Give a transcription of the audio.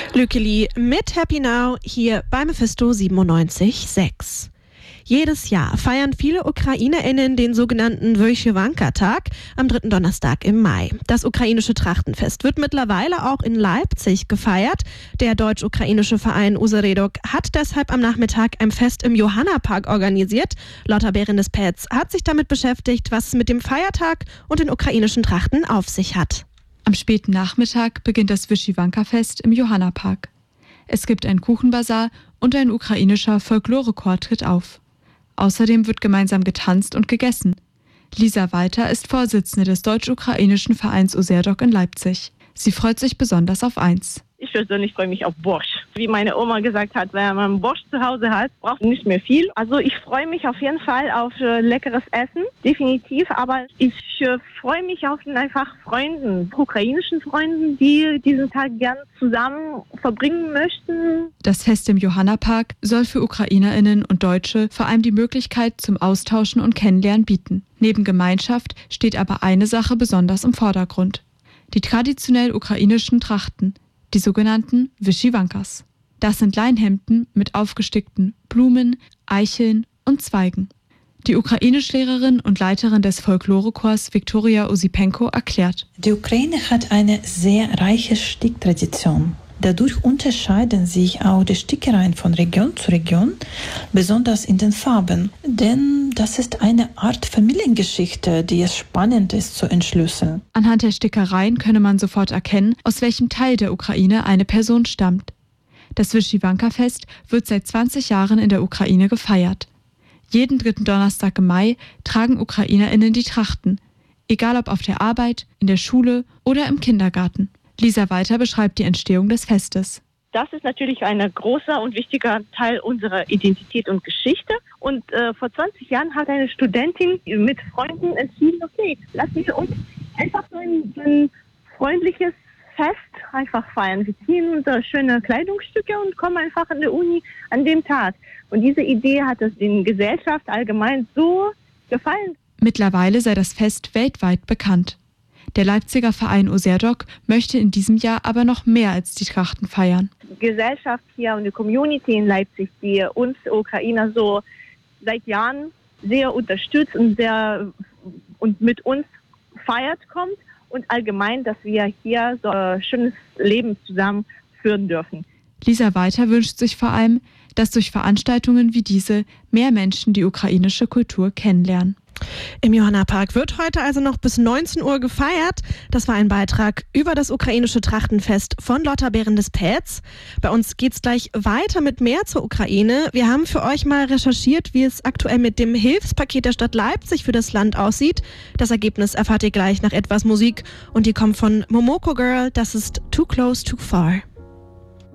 Lückeli mit Happy Now hier bei Mephisto 97.6. Jedes Jahr feiern viele UkrainerInnen den sogenannten Wyschwanka-Tag am 3. Donnerstag im Mai. Das ukrainische Trachtenfest wird mittlerweile auch in Leipzig gefeiert. Der deutsch-ukrainische Verein Useredok hat deshalb am Nachmittag ein Fest im Johannapark organisiert. Lotta Behrens-Petz hat sich damit beschäftigt, was es mit dem Feiertag und den ukrainischen Trachten auf sich hat. Am späten Nachmittag beginnt das Wyschwanka-Fest im Johannapark. Es gibt einen Kuchenbazar und ein ukrainischer Folklorechor tritt auf. Außerdem wird gemeinsam getanzt und gegessen. Lisa Walter ist Vorsitzende des deutsch-ukrainischen Vereins Useredok in Leipzig. Sie freut sich besonders auf eins. Ich persönlich freue mich auf Borscht. Wie meine Oma gesagt hat, wenn man Borscht zu Hause hat, braucht man nicht mehr viel. Also ich freue mich auf jeden Fall auf leckeres Essen, definitiv. Aber ich freue mich auf einfach Freunden, ukrainischen Freunden, die diesen Tag gern zusammen verbringen möchten. Das Fest im Johannapark soll für UkrainerInnen und Deutsche vor allem die Möglichkeit zum Austauschen und Kennenlernen bieten. Neben Gemeinschaft steht aber eine Sache besonders im Vordergrund: die traditionell ukrainischen Trachten, die sogenannten Wyschwankas. Das sind Leinhemden mit aufgestickten Blumen, Eicheln und Zweigen. Die Ukrainischlehrerin und Leiterin des Folklorechors Viktoria Osipenko erklärt: Die Ukraine hat eine sehr reiche Sticktradition. Dadurch unterscheiden sich auch die Stickereien von Region zu Region, besonders in den Farben. Denn das ist eine Art Familiengeschichte, die es spannend ist zu entschlüsseln. Anhand der Stickereien könne man sofort erkennen, aus welchem Teil der Ukraine eine Person stammt. Das Wyschwanka-Fest wird seit 20 Jahren in der Ukraine gefeiert. Jeden 3. Donnerstag im Mai tragen UkrainerInnen die Trachten, egal ob auf der Arbeit, in der Schule oder im Kindergarten. Lisa Walter beschreibt die Entstehung des Festes. Das ist natürlich ein großer und wichtiger Teil unserer Identität und Geschichte. Und vor 20 Jahren hat eine Studentin mit Freunden entschieden, okay, lassen wir uns einfach so ein freundliches Fest einfach feiern. Wir ziehen unsere schöne Kleidungsstücke und kommen einfach in die Uni an dem Tag. Und diese Idee hat es den Gesellschaft allgemein so gefallen. Mittlerweile sei das Fest weltweit bekannt. Der Leipziger Verein Useredok möchte in diesem Jahr aber noch mehr als die Trachten feiern. Die Gesellschaft hier und die Community in Leipzig, die uns Ukrainer so seit Jahren sehr unterstützt und mit uns feiert, kommt und allgemein, dass wir hier so ein schönes Leben zusammen führen dürfen. Lisa Walter wünscht sich vor allem, dass durch Veranstaltungen wie diese mehr Menschen die ukrainische Kultur kennenlernen. Im Johannapark wird heute also noch bis 19 Uhr gefeiert. Das war ein Beitrag über das ukrainische Trachtenfest von Lotta Behrens-Petz. Bei uns geht's gleich weiter mit mehr zur Ukraine. Wir haben für euch mal recherchiert, wie es aktuell mit dem Hilfspaket der Stadt Leipzig für das Land aussieht. Das Ergebnis erfahrt ihr gleich nach etwas Musik und die kommt von Momoko Girl. Das ist Too Close, Too Far.